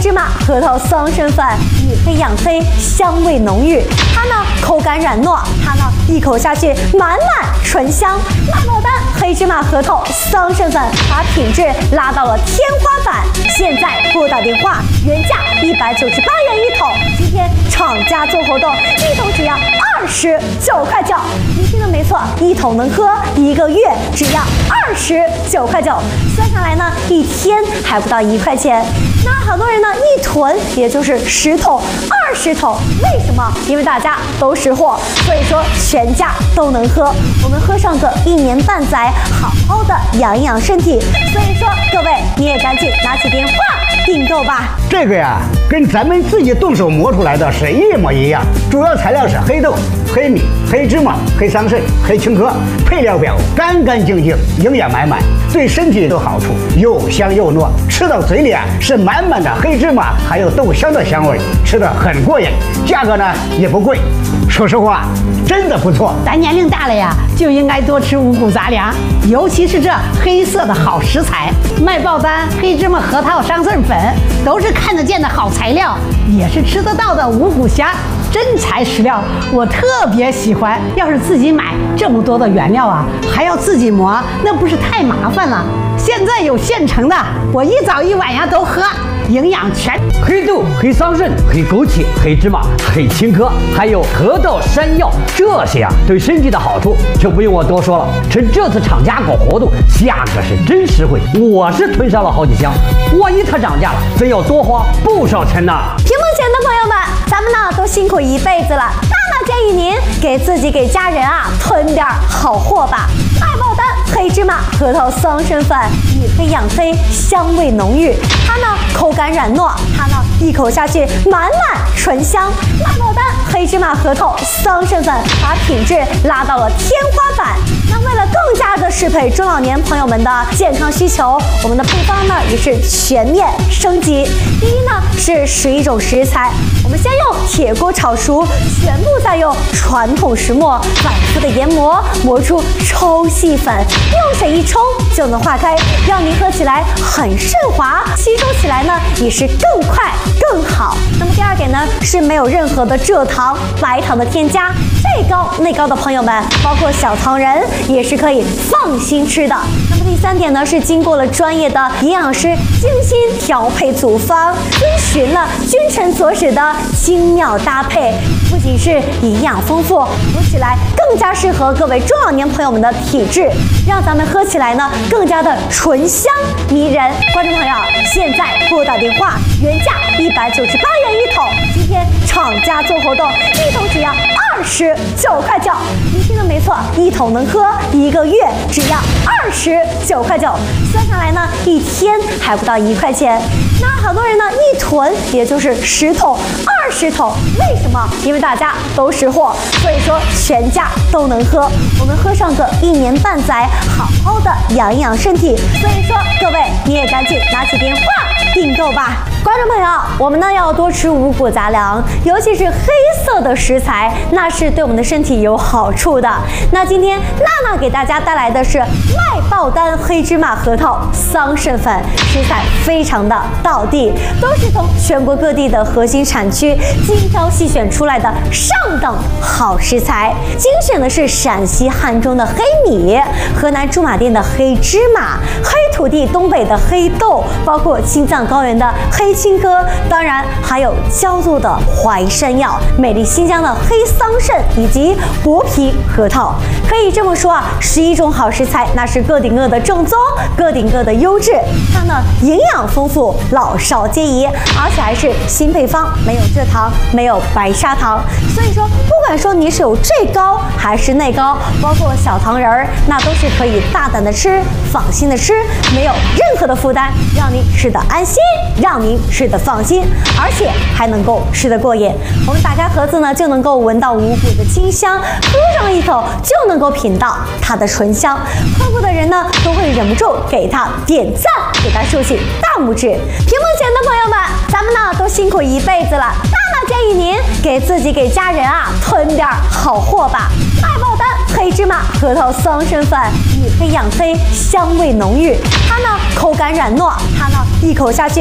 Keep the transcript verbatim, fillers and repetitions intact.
芝麻、核桃、桑葚粉，以黑养黑，香味浓郁。它呢口感软糯，它呢一口下去满满醇香。辣爆单黑芝麻、核桃、桑葚粉把品质拉到了天花板。现在拨打电话，原价一百九十八元一桶，今天厂家做活动，一桶只要二十九块九。您听的没错，一桶能喝一个月，只要二十九块九，算下来呢，一天还不到一块钱。那好多人呢，一囤也就是十桶、二十桶，为什么？因为大家都识货，所以说全家都能喝。我们喝上个一年半载，好好的养一养身体。所以说，各位你也赶紧拿起电话订购吧。 这个呀，跟咱们自己动手磨出来的是一模一样，主要材料是黑豆、黑米、黑芝麻、黑桑葚、黑青稞，配料表干干净净，营养满满，对身体有好处，又香又糯，吃到嘴里啊是满满的黑芝麻还有豆香的香味，吃得很过瘾，价格呢也不贵，说实话真的不错。 咱年龄大了呀，就应该多吃五谷杂粮，尤其是这黑色的好食材，麦爆单、黑芝麻、核桃、桑葚粉都是看得见的好材料，也是吃得到的五谷虾。真材实料，我特别喜欢。要是自己买这么多的原料啊，还要自己磨，那不是太麻烦了？现在有现成的，我一早一晚呀都喝，营养全。 黑豆、黑桑葚、黑枸杞、黑芝麻、黑青稞，还有核桃、山药，这些啊对身体的好处就不用我多说了。趁这次厂家搞活动，价格是真实惠，我是囤上了好几箱。万一它涨价了，真要多花不少钱呢。 屏幕前的朋友们，咱们呢都辛苦一辈子了，那么建议您给自己给家人啊囤点好货吧。麦爆单黑芝麻、核桃、桑葚粉，以黑养黑，香味浓郁。它呢口感软糯，它呢一口下去满满醇香。辣爆单黑芝麻、核桃、桑葚粉把品质拉到了天花板。那为了更加的适配中老年朋友们的健康需求，我们的配方呢也是全面升级。第一呢是十一种食材，我们先用铁锅炒熟，全部再用传统石磨反复的研磨，磨出抽细粉，用水一冲就能化开，让您喝起来很顺滑，吸收起来呢也是更快更好。那么第二点呢是没有任何的蔗糖、白糖的添加，这高内高的朋友们，包括小糖人也是可以放心吃的。那么第三点呢是经过了专业的营养师精心调配组方，遵循了君臣佐使的精妙搭配，不仅是营养丰富，喝起来更加适合各位中老年朋友们的体质，让咱们喝起来呢更加的醇香迷人。观众朋友，现在拨打电话，原价一百九十八元一桶，今天厂家做活动，一桶只要二十九块九。您听的没错，一桶能喝一个月，只要二十九块九，算下来呢，一天还不到一块钱。那好多人呢，一囤也就是十桶、二十桶，为什么？因为大家都识货，所以说全家都能喝。我们喝上个一年半载，好好的养一养身体。所以说，各位你也赶紧拿起电话订购吧。观众朋友，我们呢要多吃五谷杂粮，尤其是黑色的食材，那是对我们的身体有好处的。那今天娜娜给大家带来的是麦爆单黑芝麻、核桃、桑葚粉，食材非常的道地，都是从全国各地的核心产区精挑细选出来的上等好食材。精选的是陕西汉中的黑米，河南驻马店的黑芝麻，黑土地东北的黑豆，包括青藏高原的黑青稞，当然还有焦作的淮山药，美丽新疆的黑桑葚以及薄皮核桃。可以这么说啊，十一种好食材，那是个顶个的正宗，个顶个的优质。它呢营养丰富，老少皆宜，而且还是新配方，没有蔗糖，没有白砂糖。所以说，不管说你是有这高还是内高，包括小糖人儿，那都是可以大胆的吃，放心的吃，没有任何的负担，让您吃得安心，让您吃得放心，而且还能够吃得过瘾。我们打开盒子呢，就能够闻到五谷的清香，喝上一口就能够品到它的醇香。喝过的人呢，都会忍不住给它点赞，给它竖起大拇指。屏幕前的朋友们，咱们呢都辛苦一辈子了，娜娜建议您给自己给家人啊囤点好货吧。麦爆单黑芝麻、核桃、桑葚粉，以黑养黑，香味浓郁。它呢口感软糯，它呢一口下去